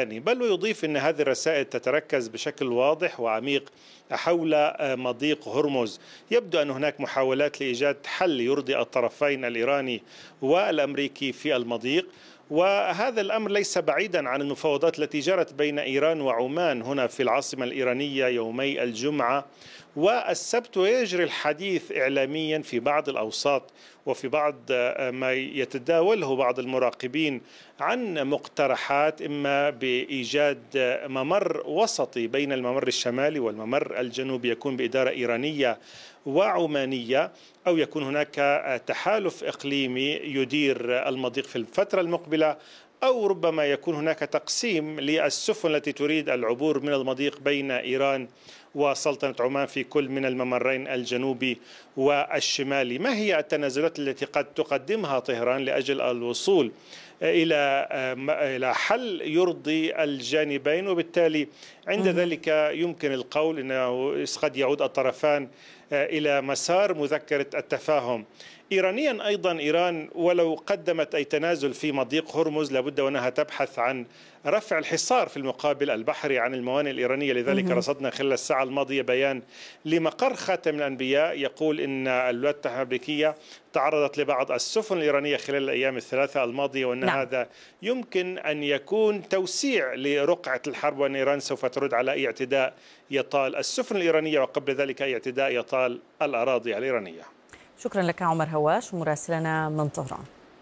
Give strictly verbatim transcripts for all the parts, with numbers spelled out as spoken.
الإيراني، بل ويضيف أن هذه الرسائل تتركز بشكل واضح وعميق حول مضيق هرمز. يبدو أن هناك محاولات لإيجاد حل يرضي الطرفين الإيراني والأمريكي في المضيق، وهذا الأمر ليس بعيدا عن المفاوضات التي جرت بين إيران وعمان هنا في العاصمة الإيرانية يومي الجمعة والسبت. ويجري الحديث إعلاميا في بعض الأوساط وفي بعض ما يتداوله بعض المراقبين عن مقترحات إما بإيجاد ممر وسطي بين الممر الشمالي والممر الجنوبي يكون بإدارة إيرانية وعمانية، أو يكون هناك تحالف إقليمي يدير المضيق في الفترة المقبلة، أو ربما يكون هناك تقسيم للسفن التي تريد العبور من المضيق بين إيران وسلطنة عمان في كل من الممرين الجنوبي والشمالي. ما هي التنازلات التي قد تقدمها طهران لأجل الوصول إلى إلى حل يرضي الجانبين، وبالتالي عند ذلك يمكن القول أنه قد يعود الطرفان إلى مسار مذكرة التفاهم. إيرانيا أيضا إيران ولو قدمت أي تنازل في مضيق هرمز لابد وأنها تبحث عن رفع الحصار في المقابل البحري عن الموانئ الإيرانية. لذلك رصدنا خلال الساعة الماضية بيان لمقر خاتم الأنبياء يقول إن الولايات المتحدة الأمريكية تعرضت لبعض السفن الإيرانية خلال الأيام الثلاثة الماضية، وأن نعم. هذا يمكن أن يكون توسيع لرقعة الحرب، وأن إيران سوف ترد على أي اعتداء يطال السفن الإيرانية وقبل ذلك أي اعتداء يطال الأراضي الإيرانية. شكرا لك عمر هواش مراسلنا من طهران.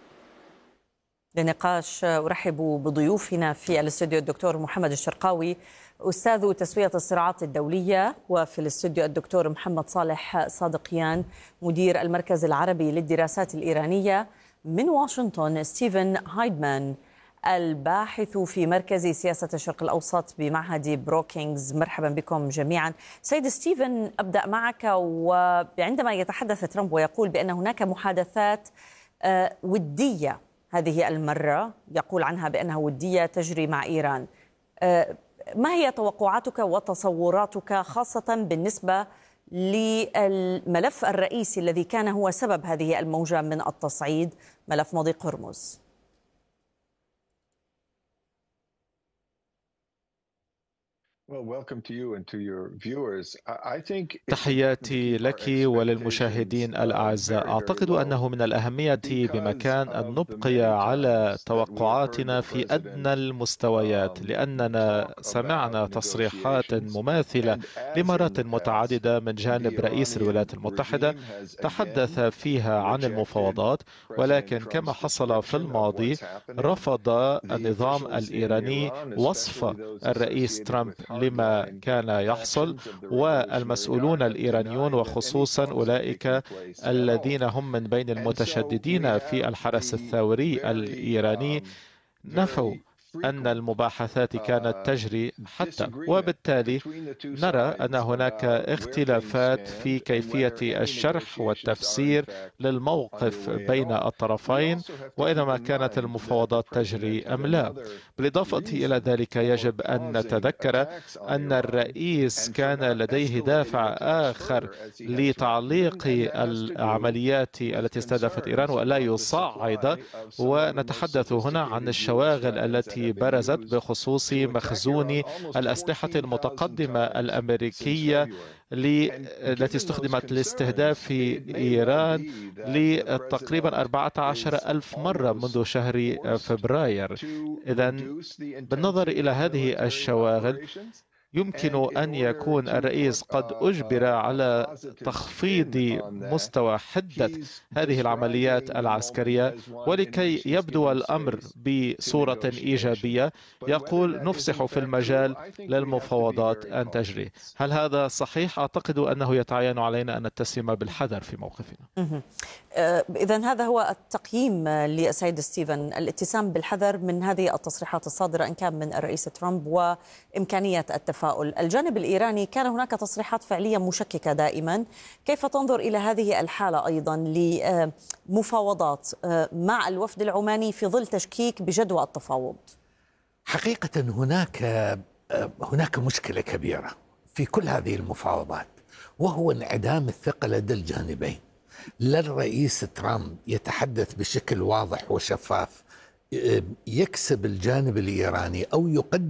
لنقاش أرحب بضيوفنا في الاستوديو الدكتور محمد الشرقاوي أستاذ تسوية الصراعات الدولية، وفي الاستوديو الدكتور محمد صالح صادقيان مدير المركز العربي للدراسات الإيرانية. من واشنطن ستيفن هايدمان الباحث في مركز سياسة الشرق الأوسط بمعهد بروكينغز. مرحبا بكم جميعا. سيد ستيفن، أبدأ معك. وعندما يتحدث ترامب ويقول بأن هناك محادثات ودية هذه المرة، يقول عنها بأنها ودية تجري مع إيران، ما هي توقعاتك وتصوراتك خاصة بالنسبة للملف الرئيسي الذي كان هو سبب هذه الموجة من التصعيد، ملف مضيق هرمز؟ تحياتي لك وللمشاهدين الأعزاء. أعتقد أنه من الأهمية بمكان أن نبقي على توقعاتنا في أدنى المستويات، لأننا سمعنا تصريحات مماثلة لمرات متعددة من جانب رئيس الولايات المتحدة تحدث فيها عن المفاوضات، ولكن كما حصل في الماضي رفض النظام الإيراني وصف الرئيس ترامب لما كان يحصل، والمسؤولون الإيرانيون وخصوصا أولئك الذين هم من بين المتشددين في الحرس الثوري الإيراني نفوا أن المباحثات كانت تجري حتى، وبالتالي نرى أن هناك اختلافات في كيفية الشرح والتفسير للموقف بين الطرفين وإذا ما كانت المفاوضات تجري أم لا. بالإضافة إلى ذلك يجب أن نتذكر أن الرئيس كان لديه دافع آخر لتعليق العمليات التي استهدفت إيران ولا يصعد، ونتحدث هنا عن الشواغل التي برزت بخصوص مخزون الأسلحة المتقدمة الأمريكية التي استخدمت لاستهداف إيران لتقريبا أربعة عشر ألف مرة منذ شهر فبراير. إذن بالنظر إلى هذه الشواغل يمكن أن يكون الرئيس قد أجبر على تخفيض مستوى حدة هذه العمليات العسكرية، ولكي يبدو الأمر بصورة إيجابية يقول نفسح في المجال للمفاوضات أن تجري. هل هذا صحيح؟ أعتقد أنه يتعين علينا أن نتسم بالحذر في موقفنا. إذن هذا هو التقييم للسيد ستيفن، الاتسام بالحذر من هذه التصريحات الصادرة إن كان من الرئيس ترامب وإمكانية التفاؤل. الجانب الإيراني كان هناك تصريحات فعليا مشككة دائما، كيف تنظر إلى هذه الحالة أيضا لمفاوضات مع الوفد العماني في ظل تشكيك بجدوى التفاوض؟ حقيقة هناك هناك مشكلة كبيرة في كل هذه المفاوضات، وهو انعدام الثقة لدى الجانبين. لا الرئيس ترامب يتحدث بشكل واضح وشفاف يكسب الجانب الإيراني أو يقدم